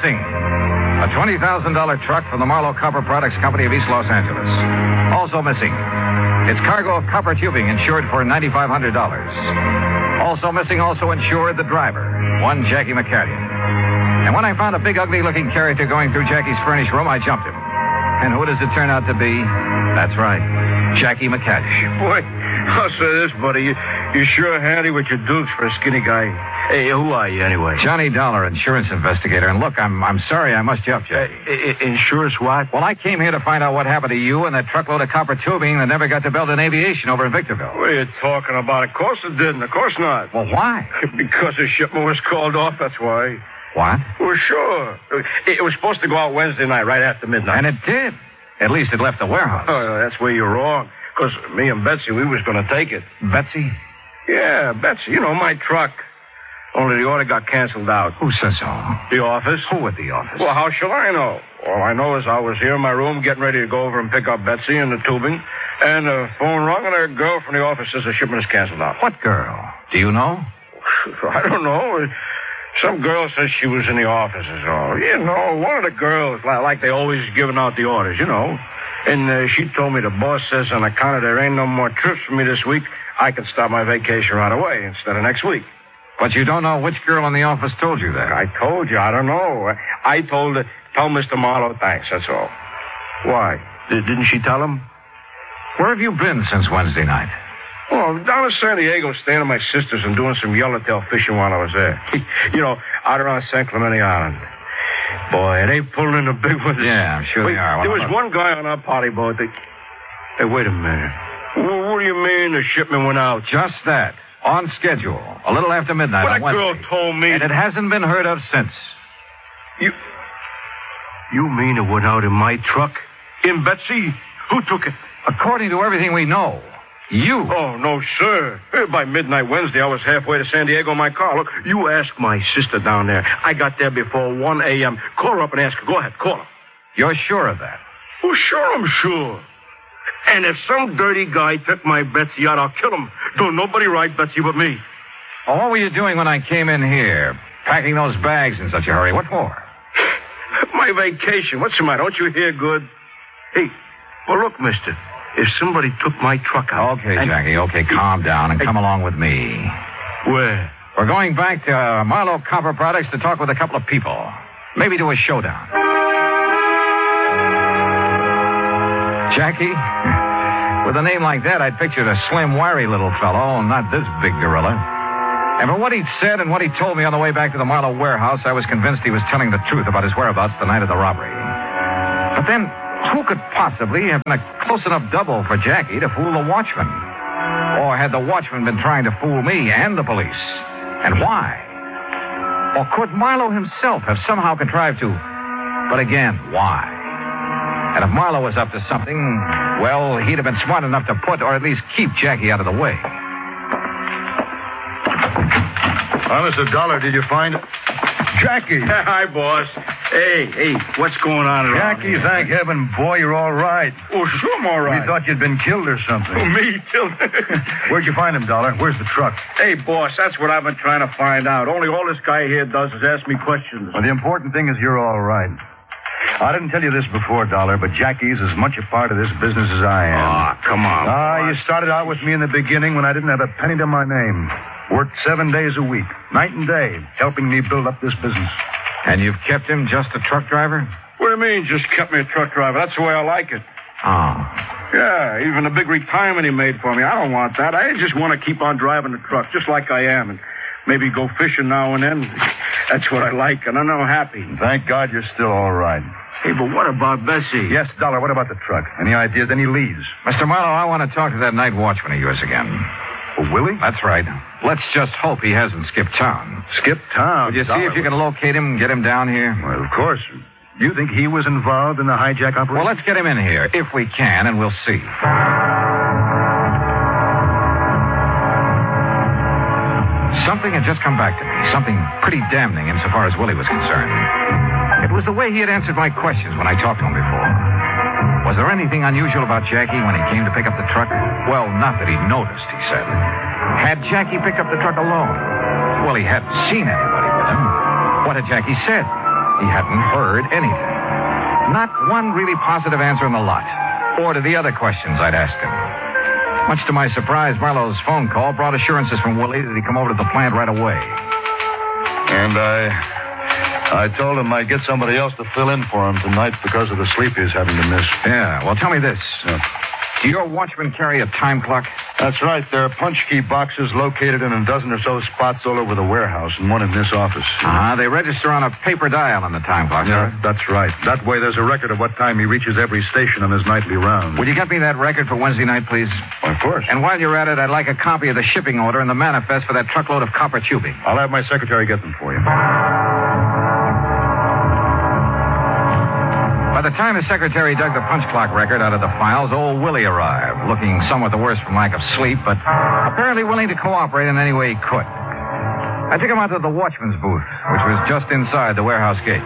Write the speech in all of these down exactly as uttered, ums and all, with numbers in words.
missing. A twenty thousand dollars truck from the Marlowe Copper Products Company of East Los Angeles. Also missing. Its cargo of copper tubing insured for nine thousand five hundred dollars. Also missing, also insured, the driver, one Jackie McCallion. And when I found a big, ugly-looking character going through Jackie's furnished room, I jumped him. And who does it turn out to be? That's right, Jackie McCallion. Boy, I'll say this, buddy. You, you're sure handy with your dukes for a skinny guy. Hey, who are you, anyway? Johnny Dollar, insurance investigator. And look, I'm I'm sorry I must you up, Jackie. Uh, insurance what? Well, I came here to find out what happened to you and that truckload of copper tubing that never got to Belden Aviation over in Victorville. What are you talking about? Of course it didn't. Of course not. Well, why? Because the shipment was called off, that's why. What? Well, sure. It was supposed to go out Wednesday night, right after midnight. And it did. At least it left the warehouse. Oh, that's where you're wrong. Because me and Betsy, we was going to take it. Betsy? Yeah, Betsy. You know, my truck. Only the order got canceled out. Who says so? The office. Who at the office? Well, how shall I know? All I know is I was here in my room getting ready to go over and pick up Betsy and the tubing. And the phone rung, and a girl from the office says the shipment is canceled out. What girl? Do you know? I don't know. Some girl says she was in the office is all. You know, one of the girls, like they always giving out the orders, you know. And uh, she told me the boss says on account of there ain't no more trips for me this week, I can start my vacation right away instead of next week. But you don't know which girl in the office told you that. I told you. I don't know. I told her, tell Mister Marlowe thanks, that's all. Why? D- didn't she tell him? Where have you been since Wednesday night? Oh, down in San Diego, staying at my sister's and doing some yellowtail fishing while I was there. You know, out around San Clemente Island. Boy, they pulling in the big ones. Yeah, I'm sure Wait, they are. There was one guy on our party boat that... Hey, wait a minute. Well, what do you mean the shipment went out? Just that. On schedule. A little after midnight Well, on that girl Wednesday. told me... And it hasn't been heard of since. You... You mean it went out in my truck? In Betsy? Who took it? According to everything we know, you. Oh, no, sir. By midnight Wednesday, I was halfway to San Diego in my car. Look, you ask my sister down there. I got there before one a.m. Call her up and ask her. Go ahead, call her. You're sure of that? Oh, sure, I'm sure. And if some dirty guy took my Betsy out, I'll kill him. Don't nobody ride Betsy but me. Well, what were you doing when I came in here? Packing those bags in such a hurry. What for? My vacation. What's the matter? Don't you hear good? Hey, well, look, mister. If somebody took my truck out... Okay, and... Jackie, okay, calm down and hey. come along with me. Where? We're going back to uh, Marlowe Copper Products to talk with a couple of people. Maybe do a showdown. Jackie, with a name like that, I'd pictured a slim, wiry little fellow, not this big gorilla. And from what he'd said and what he told me on the way back to the Marlowe warehouse, I was convinced he was telling the truth about his whereabouts the night of the robbery. But then, who could possibly have been a close enough double for Jackie to fool the watchman? Or had the watchman been trying to fool me and the police? And why? Or could Marlowe himself have somehow contrived to... But again, why? And if Marlowe was up to something, well, he'd have been smart enough to put or at least keep Jackie out of the way. Oh, Mister Dollar, did you find... Jackie. Hi, boss. Hey, hey, what's going on around Jackie, here? thank heaven, boy, you're all right. Oh, sure I'm all right. We thought you'd been killed or something. Oh, me, killed? Where'd you find him, Dollar? Where's the truck? Hey, boss, that's what I've been trying to find out. Only all this guy here does is ask me questions. Well, the important thing is you're all right. I didn't tell you this before, Dollar, but Jackie's as much a part of this business as I am. Ah, oh, come on. Ah, you started out with me in the beginning when I didn't have a penny to my name. Worked seven days a week, night and day, helping me build up this business. And you've kept him just a truck driver? What do you mean, just kept me a truck driver? That's the way I like it. Oh. Yeah, even the big retirement he made for me. I don't want that. I just want to keep on driving the truck, just like I am, and maybe go fishing now and then. That's what I like, and I'm happy. Thank God you're still all right. Hey, but what about Bessie? Yes, Dollar, what about the truck? Any ideas, any leads? Mister Marlowe, I want to talk to that night watchman of yours again. Oh, Willie? That's right. Let's just hope he hasn't skipped town. Skipped town? Would you see if you can locate him and get him down here? Well, of course. Do you think he was involved in the hijack operation? Well, let's get him in here, if we can, and we'll see. Something had just come back to me. Something pretty damning insofar as Willie was concerned. It was the way he had answered my questions when I talked to him before. Was there anything unusual about Jackie when he came to pick up the truck? Well, not that he noticed, he said. Had Jackie picked up the truck alone? Well, he hadn't seen anybody with him. What had Jackie said? He hadn't heard anything. Not one really positive answer in the lot. Or to the other questions I'd asked him. Much to my surprise, Marlowe's phone call brought assurances from Willie that he'd come over to the plant right away. And I... I told him I'd get somebody else to fill in for him tonight because of the sleep he's having to miss. Yeah, well, tell me this. Yeah. Do your watchmen carry a time clock? That's right. There are punch key boxes located in a dozen or so spots all over the warehouse and one in this office. Uh-huh. They register on a paper dial on the time clock, Yeah, sir. that's right. That way there's a record of what time he reaches every station on his nightly round. Would you get me that record for Wednesday night, please? Of course. And while you're at it, I'd like a copy of the shipping order and the manifest for that truckload of copper tubing. I'll have my secretary get them for you. By the time his secretary dug the punch clock record out of the files, old Willie arrived, looking somewhat the worse from lack of sleep, but apparently willing to cooperate in any way he could. I took him out to the watchman's booth, which was just inside the warehouse gate.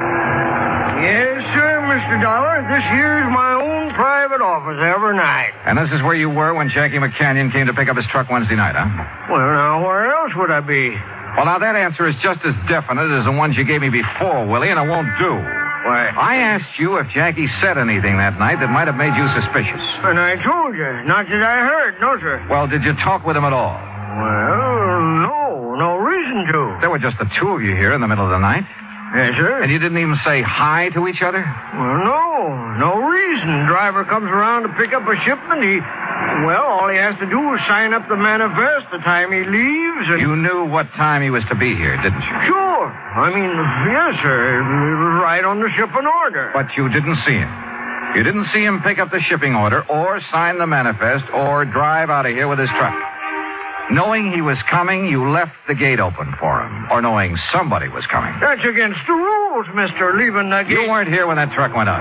Yes, sir, Mister Dollar. This here's my own private office every night. And this is where you were when Jackie McCanyon came to pick up his truck Wednesday night, huh? Well, now, where else would I be? Well, now, that answer is just as definite as the ones you gave me before, Willie, and it won't do. Why? I asked you if Jackie said anything that night that might have made you suspicious. And I told you. Not that I heard. No, sir. Well, did you talk with him at all? Well, no. No reason to. There were just the two of you here in the middle of the night. Yes, sir. And you didn't even say hi to each other? Well, no. No reason. Driver comes around to pick up a shipment. He, well, all he has to do is sign up the manifest the time he leaves. And... You knew what time he was to be here, didn't you? Sure. I mean, yes, sir. It was right on the shipping order. But you didn't see him. You didn't see him pick up the shipping order or sign the manifest or drive out of here with his truck. Knowing he was coming, you left the gate open for him. Or knowing somebody was coming. That's against the rules, mister, leaving the gate. You weren't here when that truck went up.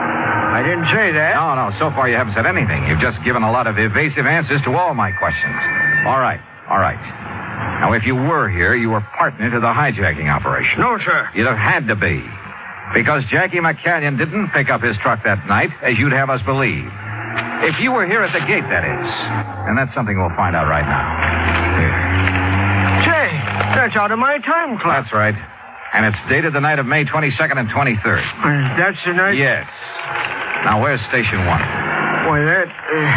I didn't say that. No, no, so far you haven't said anything. You've just given a lot of evasive answers to all my questions. All right, all right. Now, if you were here, you were partner to the hijacking operation. No, sir. You'd have had to be. Because Jackie McCanyon didn't pick up his truck that night, as you'd have us believe. If you were here at the gate, that is. And that's something we'll find out right now. Here. Say, that's out of my time clock. That's right. And it's dated the night of May twenty-second and twenty-third. Uh, that's the night? Yes. Now, where's station one? Why, that...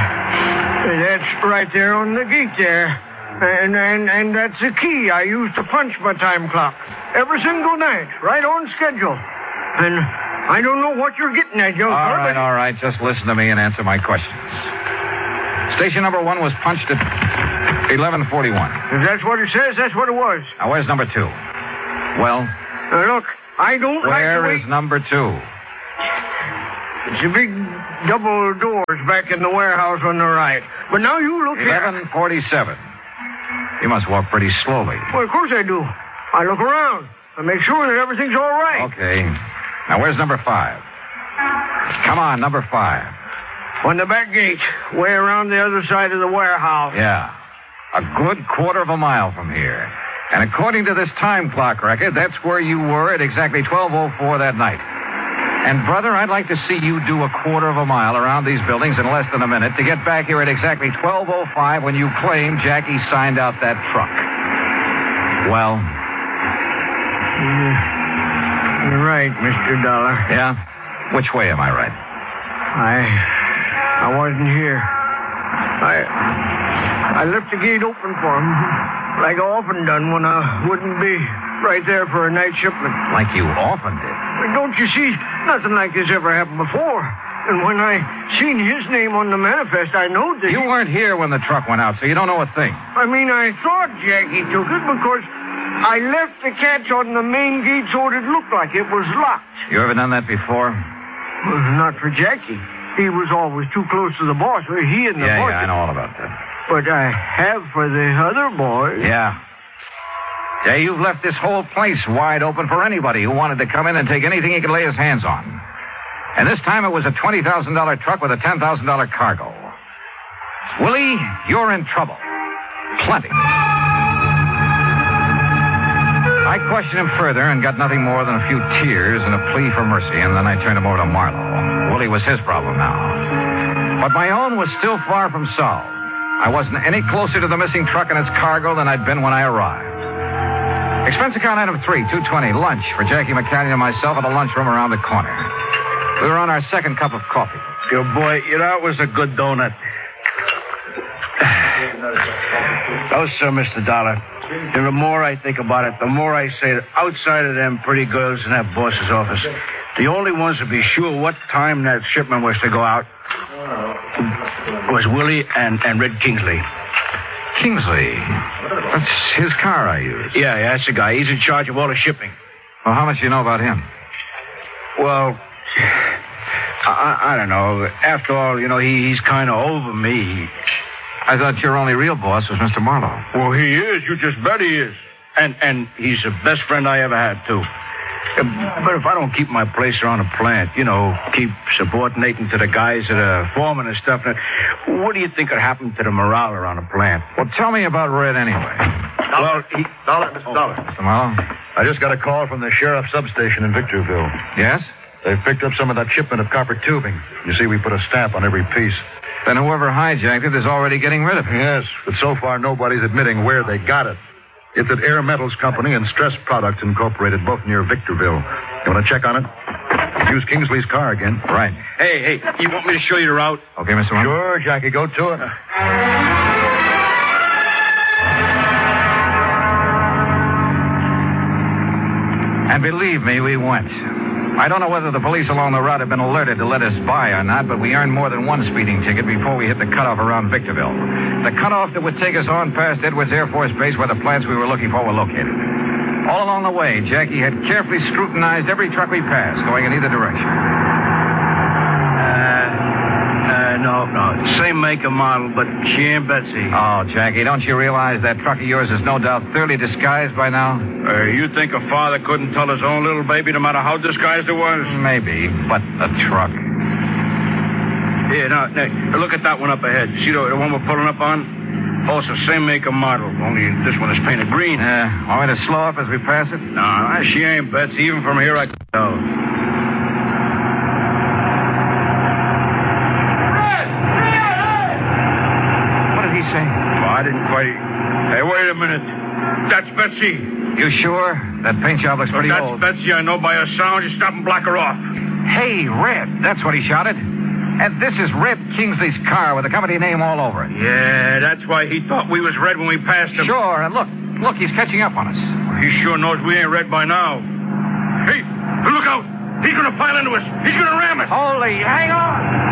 Uh, that's right there on the gate there. And, and, and that's the key I use to punch my time clock. Every single night, right on schedule. And I don't know what you're getting at, young All sir, right, but... all right. Just listen to me and answer my questions. Station number one was punched at eleven forty-one. If that's what it says, that's what it was. Now, where's number two? Well, Uh, look, I don't like the where way... is number two? It's a big double doors back in the warehouse on the right. But now you look here. eleven forty-seven. You must walk pretty slowly. Well, of course I do. I look around and make sure that everything's all right. Okay. Now, where's number five? Come on, number five. On the back gate, way around the other side of the warehouse. Yeah. A good quarter of a mile from here. And according to this time clock record, that's where you were at exactly twelve oh four that night. And, brother, I'd like to see you do a quarter of a mile around these buildings in less than a minute to get back here at exactly twelve oh five when you claim Jackie signed out that truck. Well? Yeah. You're right, Mister Dollar. Yeah? Which way am I right? I... I wasn't here. I... I left the gate open for him, like I often done when I wouldn't be right there for a night shipment. Like you often did. But don't you see, nothing like this ever happened before. And when I seen his name on the manifest, I knowed that... You he... weren't here when the truck went out, so you don't know a thing. I mean, I thought Jackie took it because I left the catch on the main gate so it looked like it was locked. You ever done that before? Well, not for Jackie. He was always too close to the boss. He and the yeah, boss... Yeah, I know all about that. But I have for the other boys. Yeah. Yeah, you've left this whole place wide open for anybody who wanted to come in and take anything he could lay his hands on. And this time it was a twenty thousand dollars truck with a ten thousand dollars cargo. Willie, you're in trouble. Plenty. I questioned him further and got nothing more than a few tears and a plea for mercy, and then I turned him over to Marlowe. Willie was his problem now. But my own was still far from solved. I wasn't any closer to the missing truck and its cargo than I'd been when I arrived. Expense account item three, two twenty, lunch for Jackie McCann and myself at a lunchroom around the corner. We were on our second cup of coffee. Your boy, you know, it was a good donut. Oh, sir, Mister Dollar. And the more I think about it, the more I say that outside of them pretty girls in that boss's office, the only ones to be sure what time that shipment was to go out was Willie and, and Red Kingsley. Kingsley? That's his car I use. Yeah, yeah, that's the guy. He's in charge of all the shipping. Well, how much do you know about him? Well, I, I don't know. After all, you know, he, he's kind of over me. I thought your only real boss was Mister Marlowe. Well, he is. You just bet he is. And and he's the best friend I ever had, too. But if I don't keep my place around the plant, you know, keep subordinating to the guys that are foreman and stuff, what do you think would happen to the morale around the plant? Well, tell me about Red anyway. Well, he... Dollar, Mister Oh. Dollar. Mister Marlowe? I just got a call from the sheriff's substation in Victorville. Yes? They've picked up some of that shipment of copper tubing. You see, we put a stamp on every piece. Then whoever hijacked it is already getting rid of it. Yes, but so far nobody's admitting where they got it. It's at Air Metals Company and Stress Products Incorporated, both near Victorville. You want to check on it? Use Kingsley's car again. Right. Hey, hey, you want me to show you the route? Okay, Mister Marlowe? Sure, Jackie, go to it. And believe me, we went. I don't know whether the police along the route have been alerted to let us by or not, but we earned more than one speeding ticket before we hit the cutoff around Victorville. The cutoff that would take us on past Edwards Air Force Base where the plants we were looking for were located. All along the way, Jackie had carefully scrutinized every truck we passed, going in either direction. Uh, no, no. Same make and model, but she ain't Betsy. Oh, Jackie, don't you realize that truck of yours is no doubt thoroughly disguised by now? Uh, you think a father couldn't tell his own little baby no matter how disguised it was? Maybe, but a truck. Here, now, now, look at that one up ahead. See the, the one we're pulling up on? Also, same make and model, only this one is painted green. Uh, want me to slow up as we pass it? No, she ain't Betsy. Even from here, I can tell. What did he say? Oh, I didn't quite... Hey, wait a minute. That's Betsy. You sure? That paint job looks pretty That's old. Betsy. I know by her sound. You stop and block her off. Hey, Red. That's what he shouted. And this is Red Kingsley's car with the company name all over it. Yeah, that's why he thought we was Red when we passed him. Sure, and look, look, he's catching up on us. He sure knows we ain't Red by now. Hey, look out! He's gonna pile into us. He's gonna ram us. Holy, hang on!